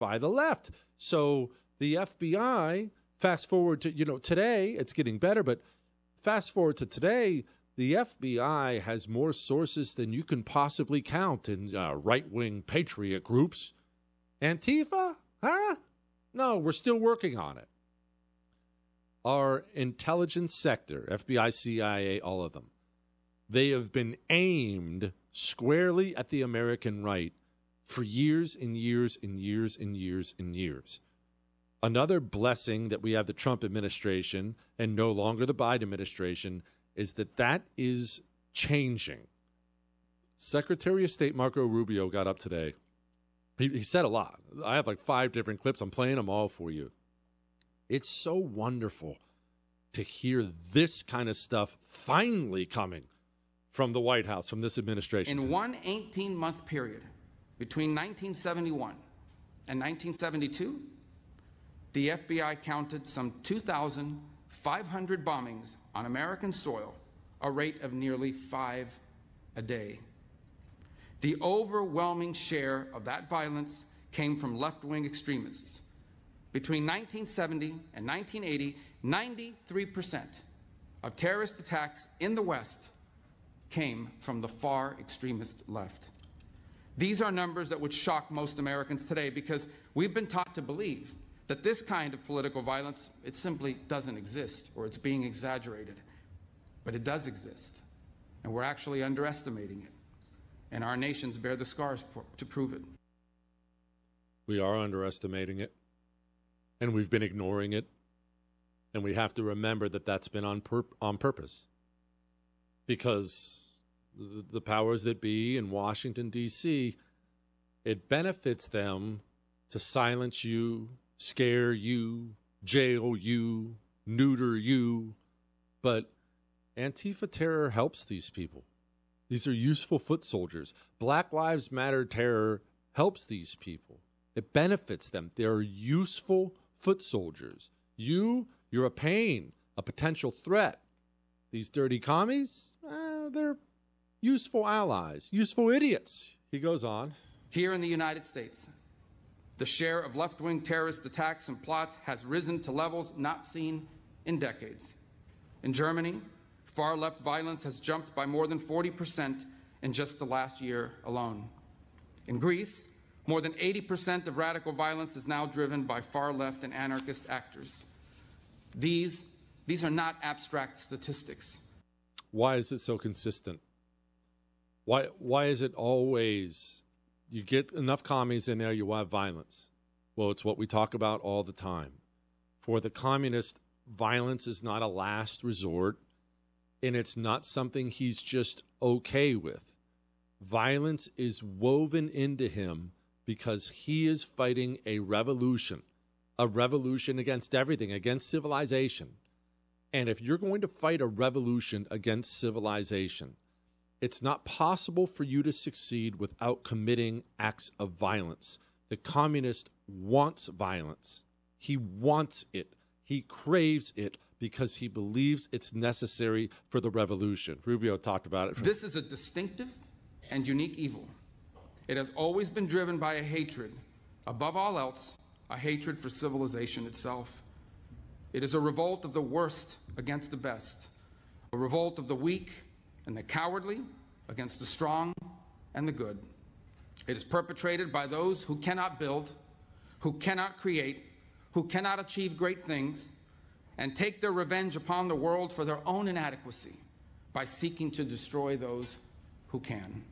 by the left. So the FBI, fast forward to, today, it's getting better, but fast forward to today, the FBI has more sources than you can possibly count in right-wing patriot groups. Antifa? Huh? No, we're still working on it. Our intelligence sector, FBI, CIA, all of them, they have been aimed squarely at the American right for years and years and years and years and years. Another blessing that we have the Trump administration and no longer the Biden administration is that is changing. Secretary of State Marco Rubio got up today. He said a lot. I have like 5 different clips. I'm playing them all for you. It's so wonderful to hear this kind of stuff finally coming from the White House, from this administration. In one 18-month period between 1971 and 1972, the FBI counted some 2,500 bombings on American soil, a rate of nearly 5 a day. The overwhelming share of that violence came from left-wing extremists. Between 1970 and 1980, 93% of terrorist attacks in the West came from the far extremist left. These are numbers that would shock most Americans today because we've been taught to believe that this kind of political violence, it simply doesn't exist or it's being exaggerated. But it does exist, and we're actually underestimating it. And our nations bear the scars to prove it. We are underestimating it, and we've been ignoring it, and we have to remember that that's been on purpose. Because the powers that be in Washington, D.C., it benefits them to silence you, scare you, jail you, neuter you. But Antifa terror helps these people. These are useful foot soldiers. Black Lives Matter terror helps these people. It benefits them. They're useful foot soldiers. You're a pain, a potential threat. These dirty commies, they're useful allies, useful idiots. He goes on. Here in the United States, the share of left-wing terrorist attacks and plots has risen to levels not seen in decades. In Germany, far-left violence has jumped by more than 40% in just the last year alone. In Greece, more than 80% of radical violence is now driven by far-left and anarchist actors. These are not abstract statistics. Why is it so consistent? Why is it always you get enough commies in there, you have violence? Well, it's what we talk about all the time. For the communist, violence is not a last resort, and it's not something he's just okay with. Violence is woven into him because he is fighting a revolution against everything, against civilization. And if you're going to fight a revolution against civilization, it's not possible for you to succeed without committing acts of violence. The communist wants violence. He wants it. He craves it because he believes it's necessary for the revolution. Rubio talked about it. This is a distinctive and unique evil. It has always been driven by a hatred, above all else, a hatred for civilization itself. It is a revolt of the worst against the best, a revolt of the weak and the cowardly against the strong and the good. It is perpetrated by those who cannot build, who cannot create, who cannot achieve great things, and take their revenge upon the world for their own inadequacy by seeking to destroy those who can.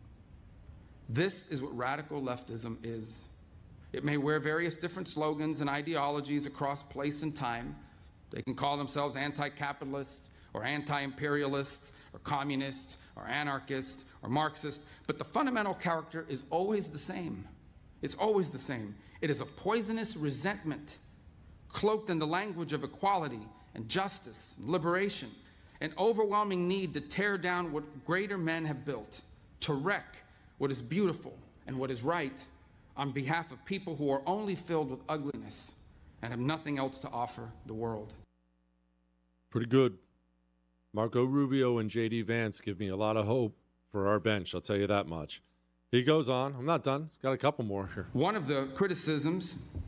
This is what radical leftism is. It may wear various different slogans and ideologies across place and time. They can call themselves anti-capitalist or anti-imperialist or communist or anarchist or Marxist, but the fundamental character is always the same. It's always the same. It is a poisonous resentment cloaked in the language of equality and justice and liberation, an overwhelming need to tear down what greater men have built, to wreck what is beautiful and what is right on behalf of people who are only filled with ugliness and have nothing else to offer the world. Pretty good. Marco Rubio and J.D. Vance give me a lot of hope for our bench, I'll tell you that much. He goes on. I'm not done. He's got a couple more here. One of the criticisms